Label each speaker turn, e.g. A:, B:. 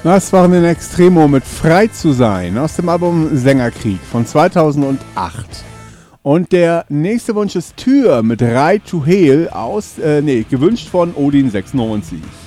A: Das waren in Extremo mit Frei zu sein aus dem Album Sängerkrieg von 2008. Und der nächste Wunsch ist Tür mit Right to Heal gewünscht von Odin 96.